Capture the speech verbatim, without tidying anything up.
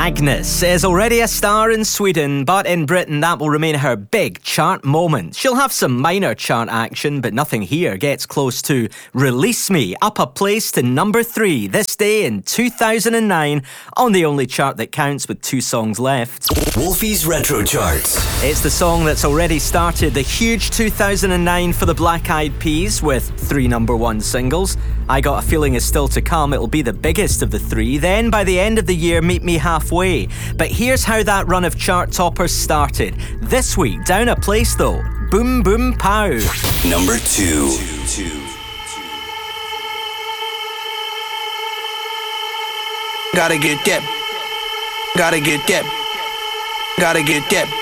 Agnes is already a star in Sweden, but in Britain that will remain her big chart moment. She'll have some minor chart action, but nothing here gets close to Release Me, up a place to number three this day in two thousand nine, on the only chart that counts with two songs left. Wolfie's Retro Charts. It's the song that's already started the huge two thousand nine for the Black Eyed Peas with three number one singles. I Got a Feeling is still to come. It'll be the biggest of the three. Then by the end of the year, Meet Me Halfway. But here's how that run of chart toppers started. This week, down a place though. Boom Boom Pow. Number two. Gotta get that. Gotta get that. Gotta get that.